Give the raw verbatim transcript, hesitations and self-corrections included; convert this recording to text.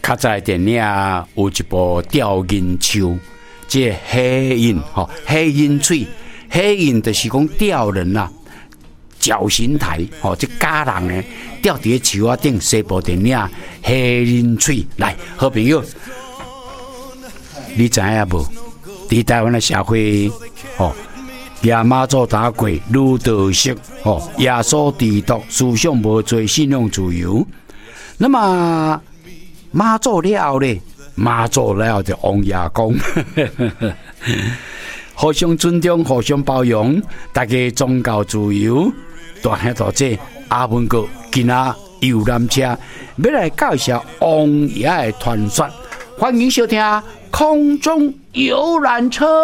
较早的电影有一部吊银树，即黑印吼，黑印嘴，黑印就是讲吊人啦、啊。绞刑台，吼、哦，即家人呢吊伫个树啊顶，西部电影《黑人嘴》来，好朋友，你知影无？伫台湾的社会，吼、哦，耶妈祖打过，愈道色，吼、哦，耶稣地督，思想无罪，信仰自由。那么妈祖了后咧，妈祖了后就王爷公。互相尊重，互相包容，大家宗教自由。大兄大姐，阿文哥今仔游览车要来介绍王爷的传说，欢迎收听空中游览车。